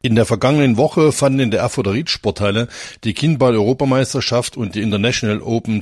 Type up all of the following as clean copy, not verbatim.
In der vergangenen Woche fanden in der Erfurter Riedsporthalle die Kienball-Europameisterschaft und die International Open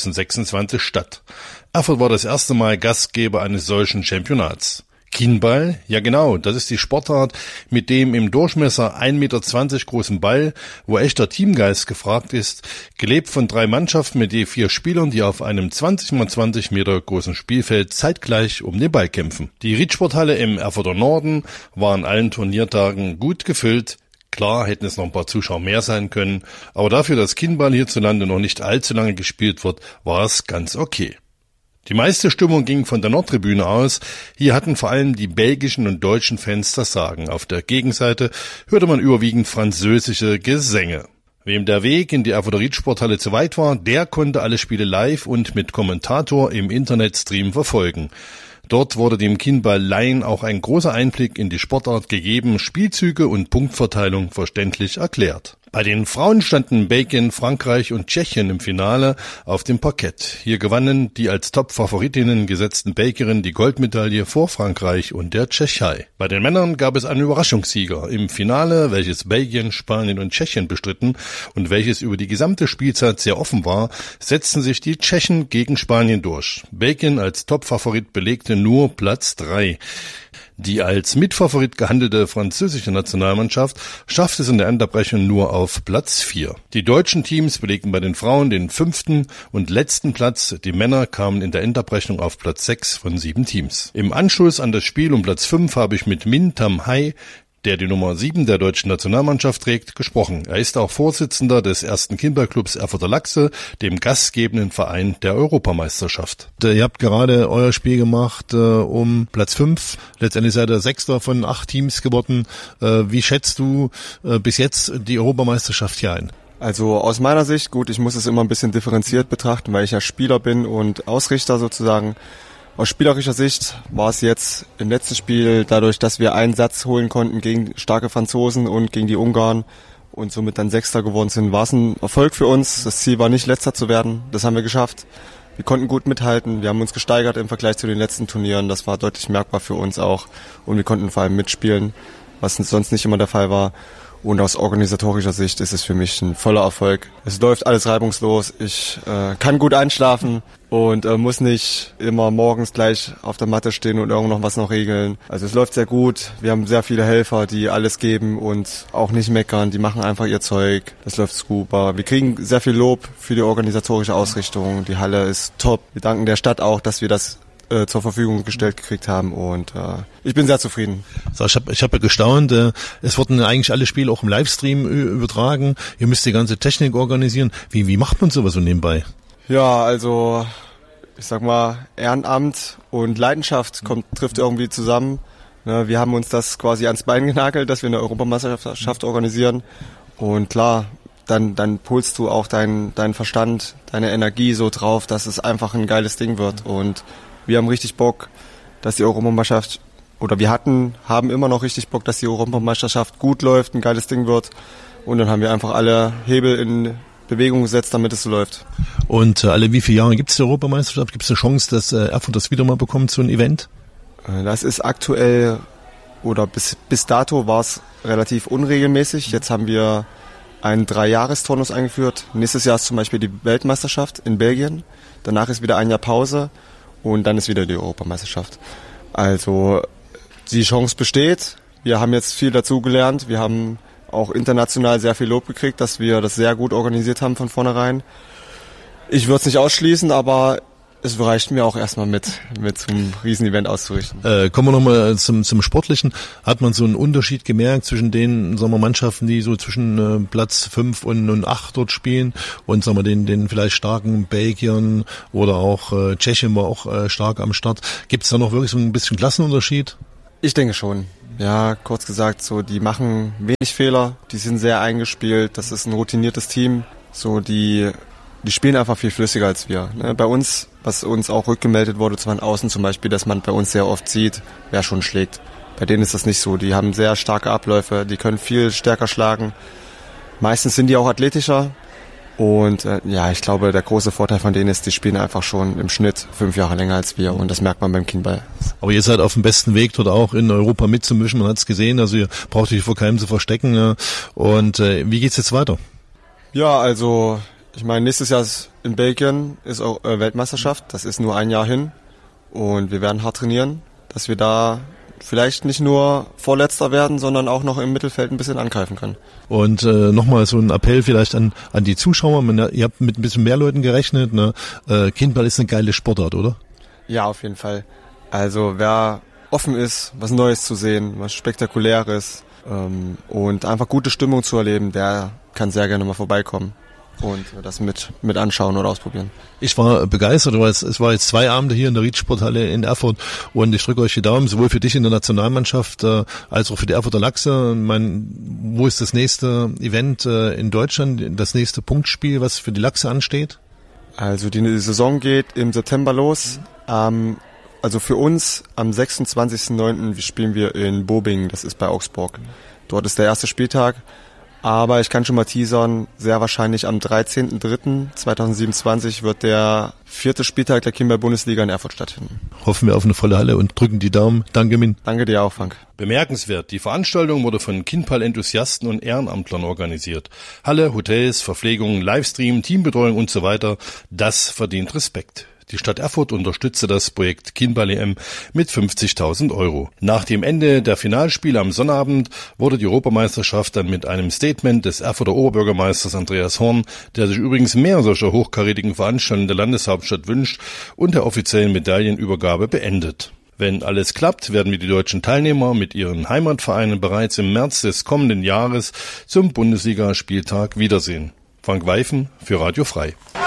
2026 statt. Erfurt war das erste Mal Gastgeber eines solchen Championats. Kienball? Ja genau, das ist die Sportart mit dem im Durchmesser 1,20 Meter großen Ball, wo echter Teamgeist gefragt ist, gelebt von 3 Mannschaften mit je 4 Spielern, die auf einem 20x20 Meter großen Spielfeld zeitgleich um den Ball kämpfen. Die Riedsporthalle im Erfurter Norden war an allen Turniertagen gut gefüllt. Klar hätten es noch ein paar Zuschauer mehr sein können, aber dafür, dass Kienball hierzulande noch nicht allzu lange gespielt wird, war es ganz okay. Die meiste Stimmung ging von der Nordtribüne aus. Hier hatten vor allem die belgischen und deutschen Fans das Sagen. Auf der Gegenseite hörte man überwiegend französische Gesänge. Wem der Weg in die Erfurter Riedsporthalle zu weit war, der konnte alle Spiele live und mit Kommentator im Internetstream verfolgen. Dort wurde dem Kienball-Laien auch ein großer Einblick in die Sportart gegeben, Spielzüge und Punktverteilung verständlich erklärt. Bei den Frauen standen Belgien, Frankreich und Tschechien im Finale auf dem Parkett. Hier gewannen die als Top-Favoritinnen gesetzten Belgierinnen die Goldmedaille vor Frankreich und der Tschechei. Bei den Männern gab es einen Überraschungssieger im Finale, welches Belgien, Spanien und Tschechien bestritten und welches über die gesamte Spielzeit sehr offen war, setzten sich die Tschechen gegen Spanien durch. Belgien als Top-Favorit belegte nur Platz 3. Die als Mitfavorit gehandelte französische Nationalmannschaft schaffte es in der Endabrechnung nur auf Platz 4. Die deutschen Teams belegten bei den Frauen den 5. und letzten Platz. Die Männer kamen in der Endabrechnung auf Platz 6 von 7 Teams. Im Anschluss an das Spiel um Platz 5 habe ich mit Min Tam Hai, der die Nummer 7 der deutschen Nationalmannschaft trägt, gesprochen. Er ist auch Vorsitzender des ersten Kienballclubs Erfurter Lachse, dem gastgebenden Verein der Europameisterschaft. Ihr habt gerade euer Spiel gemacht um Platz 5. Letztendlich seid ihr 6. von 8 Teams geworden. Wie schätzt du bis jetzt die Europameisterschaft hier ein? Also aus meiner Sicht, gut, ich muss es immer ein bisschen differenziert betrachten, weil ich ja Spieler bin und Ausrichter sozusagen. Aus spielerischer Sicht war es jetzt im letzten Spiel, dadurch, dass wir einen Satz holen konnten gegen starke Franzosen und gegen die Ungarn und somit dann Sechster geworden sind, war es ein Erfolg für uns. Das Ziel war nicht, Letzter zu werden. Das haben wir geschafft. Wir konnten gut mithalten. Wir haben uns gesteigert im Vergleich zu den letzten Turnieren. Das war deutlich merkbar für uns auch. Und wir konnten vor allem mitspielen, was sonst nicht immer der Fall war. Und aus organisatorischer Sicht ist es für mich ein voller Erfolg. Es läuft alles reibungslos. Ich kann gut einschlafen und muss nicht immer morgens gleich auf der Matte stehen und irgendwo noch regeln. Also es läuft sehr gut. Wir haben sehr viele Helfer, die alles geben und auch nicht meckern. Die machen einfach ihr Zeug. Das läuft super. Wir kriegen sehr viel Lob für die organisatorische Ausrichtung. Die Halle ist top. Wir danken der Stadt auch, dass wir das zur Verfügung gestellt gekriegt haben und ich bin sehr zufrieden. So, ich hab ja gestaunt, es wurden eigentlich alle Spiele auch im Livestream übertragen, ihr müsst die ganze Technik organisieren. Wie macht man sowas so nebenbei? Ja, also ich sag mal, Ehrenamt und Leidenschaft trifft irgendwie zusammen. Ne, wir haben uns das quasi ans Bein genagelt, dass wir eine Europameisterschaft organisieren und klar, dann pulst du auch deinen Verstand, deine Energie so drauf, dass es einfach ein geiles Ding wird und wir haben richtig Bock, dass die Europameisterschaft, oder haben immer noch richtig Bock, dass die Europameisterschaft gut läuft, ein geiles Ding wird. Und dann haben wir einfach alle Hebel in Bewegung gesetzt, damit es so läuft. Und alle wie viele Jahre gibt es die Europameisterschaft? Gibt es eine Chance, dass Erfurt das wieder mal bekommt, so ein Event? Das ist aktuell, oder bis dato war es relativ unregelmäßig. Jetzt haben wir einen 3-Jahres-Turnus eingeführt. Nächstes Jahr ist zum Beispiel die Weltmeisterschaft in Belgien. Danach ist wieder ein Jahr Pause. Und dann ist wieder die Europameisterschaft. Also die Chance besteht. Wir haben jetzt viel dazugelernt. Wir haben auch international sehr viel Lob gekriegt, dass wir das sehr gut organisiert haben von vornherein. Ich würde es nicht ausschließen, aber es reicht mir auch erstmal mit so einem Riesenevent auszurichten. Kommen wir nochmal zum Sportlichen. Hat man so einen Unterschied gemerkt zwischen den, sagen wir, Mannschaften, die so zwischen Platz 5 und 8 dort spielen und, sagen wir, den vielleicht starken Belgiern oder auch Tschechien war auch stark am Start. Gibt es da noch wirklich so ein bisschen Klassenunterschied? Ich denke schon. Ja, kurz gesagt, so die machen wenig Fehler, die sind sehr eingespielt, das ist ein routiniertes Team, so die spielen einfach viel flüssiger als wir. Bei uns, was uns auch rückgemeldet wurde von außen zum Beispiel, dass man bei uns sehr oft sieht, wer schon schlägt. Bei denen ist das nicht so. Die haben sehr starke Abläufe, die können viel stärker schlagen. Meistens sind die auch athletischer. Und ich glaube, der große Vorteil von denen ist, die spielen einfach schon im Schnitt 5 Jahre länger als wir und das merkt man beim Kienball. Aber ihr seid auf dem besten Weg, dort auch in Europa mitzumischen, man hat es gesehen, also ihr braucht euch vor keinem zu verstecken. Und wie geht's jetzt weiter? Ja, also ich meine, nächstes Jahr in Belgien ist auch Weltmeisterschaft, das ist nur ein Jahr hin und wir werden hart trainieren, dass wir da vielleicht nicht nur Vorletzter werden, sondern auch noch im Mittelfeld ein bisschen angreifen können. Und nochmal so ein Appell vielleicht an die Zuschauer. Ihr habt mit ein bisschen mehr Leuten gerechnet. Ne? Kindball ist eine geile Sportart, oder? Ja, auf jeden Fall. Also wer offen ist, was Neues zu sehen, was Spektakuläres und einfach gute Stimmung zu erleben, der kann sehr gerne mal vorbeikommen und das mit anschauen oder ausprobieren. Ich war begeistert, weil es war jetzt 2 Abende hier in der Riedsporthalle in Erfurt und ich drücke euch die Daumen, sowohl für dich in der Nationalmannschaft als auch für die Erfurter Lachse. Wo ist das nächste Event in Deutschland, das nächste Punktspiel, was für die Lachse ansteht? Also die Saison geht im September los. Also für uns am 26.09. spielen wir in Bobingen, das ist bei Augsburg. Dort ist der erste Spieltag. Aber ich kann schon mal teasern, sehr wahrscheinlich am 13.03.2027 wird der 4. Spieltag der Kienball-Bundesliga in Erfurt stattfinden. Hoffen wir auf eine volle Halle und drücken die Daumen. Danke, Min. Danke dir auch, Frank. Bemerkenswert, die Veranstaltung wurde von Kienball-Enthusiasten und Ehrenamtlern organisiert. Halle, Hotels, Verpflegung, Livestream, Teambetreuung und so weiter, das verdient Respekt. Die Stadt Erfurt unterstützte das Projekt Kienball-EM mit 50.000 €. Nach dem Ende der Finalspiele am Sonnabend wurde die Europameisterschaft dann mit einem Statement des Erfurter Oberbürgermeisters Andreas Horn, der sich übrigens mehr solcher hochkarätigen Veranstaltungen der Landeshauptstadt wünscht, und der offiziellen Medaillenübergabe beendet. Wenn alles klappt, werden wir die deutschen Teilnehmer mit ihren Heimatvereinen bereits im März des kommenden Jahres zum Bundesligaspieltag wiedersehen. Frank Weifen für Radio Frei.